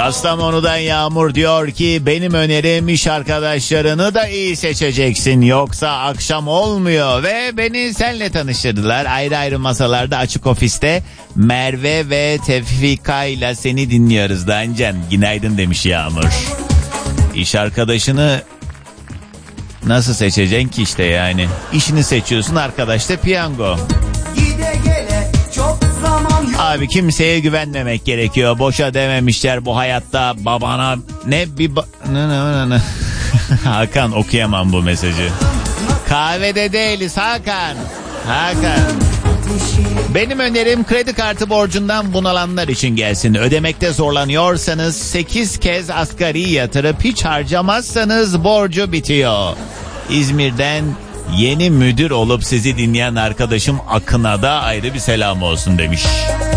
Kastamonu'dan Yağmur diyor ki benim önerim iş arkadaşlarını da iyi seçeceksin yoksa akşam olmuyor. Ve beni senle tanıştırdılar, ayrı ayrı masalarda açık ofiste Merve ve Tevfika ile seni dinliyoruz Dancan. Günaydın demiş Yağmur. İş arkadaşını nasıl seçeceksin ki işte yani. İşini seçiyorsun, arkadaş da piyango. Abi kimseye güvenmemek gerekiyor. Boşa dememişler bu hayatta babana ne bir Hakan okuyamam bu mesajı. Kahvede değiliz Hakan. Benim önerim kredi kartı borcundan bunalanlar için gelsin. Ödemekte zorlanıyorsanız 8 kez asgari yatırıp hiç harcamazsanız borcu bitiyor. İzmir'den yeni müdür olup sizi dinleyen arkadaşım Akın'a da ayrı bir selam olsun demiş.